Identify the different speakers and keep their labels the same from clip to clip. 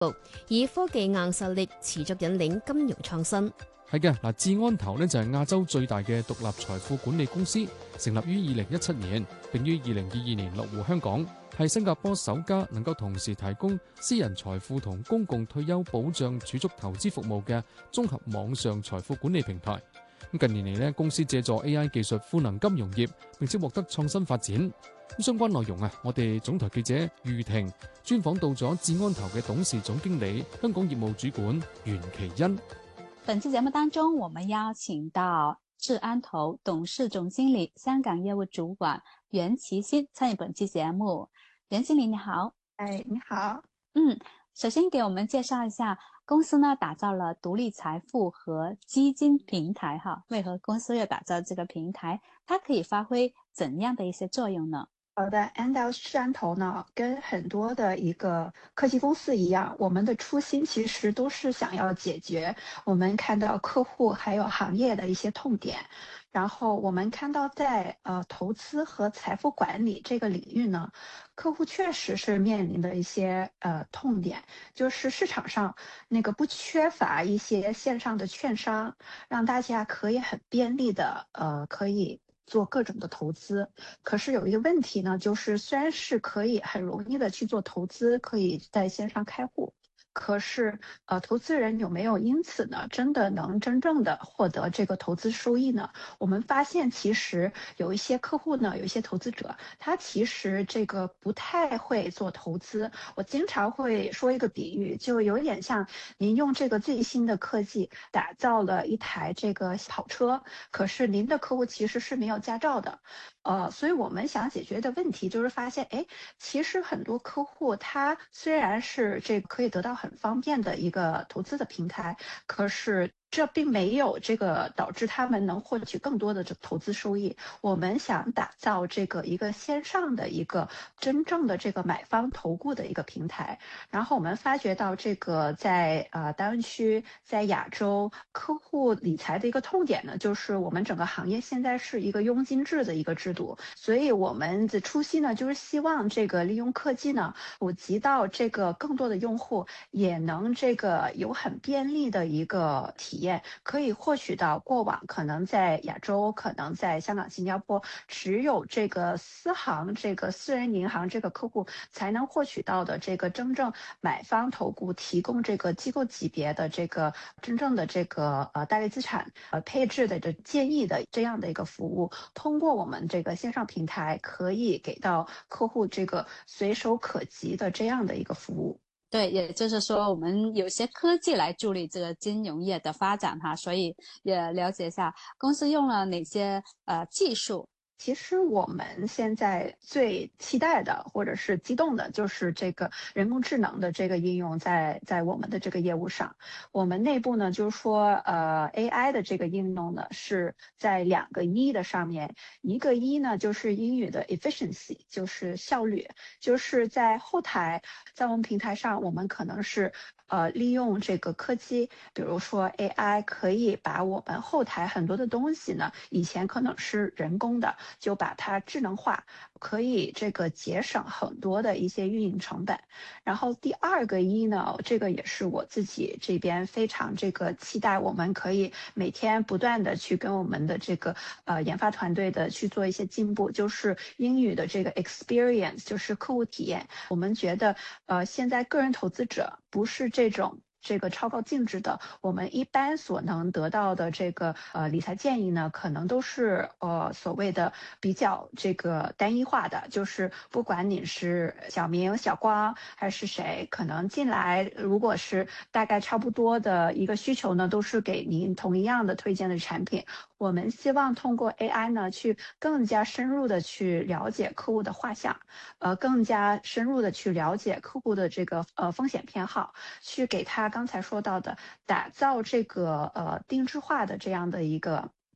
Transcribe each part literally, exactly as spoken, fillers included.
Speaker 1: 以科技硬實力持續引領金融創新。
Speaker 2: 係嘅，嗱，智安投呢就係亞洲最大嘅獨立財富管理公司，成立於二零一七年，並於二零二二年落戶香港，係新加坡首家能夠同時提供私人財富同公共退休保障儲蓄投資服務嘅綜合網上財富管理平台。咁近年嚟呢，公司借助 A I 技術賦能金融業，並且獲得創新發展。咁相關內容啊，我哋總台記者余婷專訪到咗智安投嘅董事總經理、香港業務主管袁其欣。
Speaker 3: 本期節目當中，我們邀請到智安投董事總經理、香港業務主管袁其欣參與本期節目。袁經理你好。
Speaker 4: 哎，你好。
Speaker 3: 嗯，首先給我們介紹一下公司呢，打造了獨立財富和基金平台哈。為何公司要打造這個平台？它可以發揮怎樣的一些作用呢？
Speaker 4: 好的，按照智安投呢，跟很多的一個科技公司一樣，我們的初心其實都是想要解決我們看到客戶還有行業的一些痛點。然後我們看到在呃投資和財富管理這個領域呢，客戶確實是面臨的一些呃痛點，就是市場上那個不缺乏一些線上的券商，讓大家可以很便利的呃可以做各種的投資。可是有一個問題呢，就是雖然是可以很容易的去做投資，可以在線上開戶，可是呃投資人有沒有因此呢真的能真正的獲得這個投資收益呢？我們發現其實有一些客戶呢，有一些投資者，他其實這個不太會做投資。我經常會說一個比喻，就有點像您用這個最新的科技打造了一台這個跑車，可是您的客戶其實是沒有駕照的。呃，所以我們想解決的問題就是發現，哎，其實很多客戶他雖然是這個可以得到很方便的一個投資的平台，可是這並沒有這個導致他們能獲取更多的這投資收益。我們想打造這個一個線上的一個真正的這個買方投顧的一個平台。然後我們發覺到這個在呃大灣區，在亞洲客戶理財的一個痛點呢，就是我們整個行業現在是一個佣金制的一個制度。所以我們的初心呢，就是希望這個利用科技呢，普及到這個更多的用戶也能這個有很便利的一個體驗。可以獲取到過往可能在亞洲，可能在香港、新加坡只有這個私行、這個私人銀行這個客戶才能獲取到的這個真正買方投顧提供這個機構級別的這個真正的這個呃大類資產呃配置的這建議的這樣的一個服務，通過我們這個線上平台可以給到客戶這個隨手可及的這樣的一個服務。
Speaker 3: 對，也就是說我們有些科技來助力這個金融業的發展哈，所以也了解一下公司用了哪些呃技術。
Speaker 4: 其實我們現在最期待的或者是激動的就是這個人工智能的這個應用在在我們的這個業務上。我們內部呢就是說呃 A I 的這個應用呢是在兩個一的上面，一個一呢就是英語的 efficiency， 就是效率，就是在後台在我們平台上我們可能是呃利用這個科技，比如說 A I 可以把我們後台很多的東西呢以前可能是人工的，就把它智能化，可以這個節省很多的一些運營成本。然後第二個一呢，這個也是我自己這邊非常這個期待，我們可以每天不斷的去跟我們的這個呃研發團隊的去做一些進步，就是英語的這個 experience， 就是客戶體驗。我們覺得呃現在個人投資者不是這種這個超高淨值的，我們一般所能得到的這個呃理財建議呢，可能都是呃所謂的比較這個單一化的，就是不管你是小明、小光還是誰，可能進來如果是大概差不多的一個需求呢，都是給您同一樣的推薦的產品。我們希望通過 A I 呢，去更加深入的去了解客戶的畫像，呃，更加深入的去了解客戶的這個呃風險偏好，去給他剛才說到的打造這個呃定制化的這樣的一個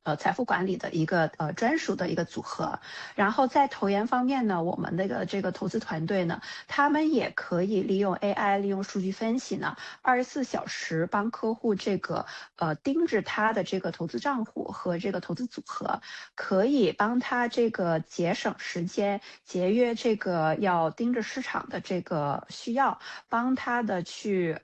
Speaker 4: 呃财富管理的一个呃专属的一个组合。然后在投研方面呢，我们那个这个投资团队呢，他们也可以利用 A I， 利用数据分析呢，二十四小时帮客户这个呃盯着他的这个投资账户和这个投资组合，可以帮他这个节省时间，节约这个要盯着市场的这个需要，帮他的去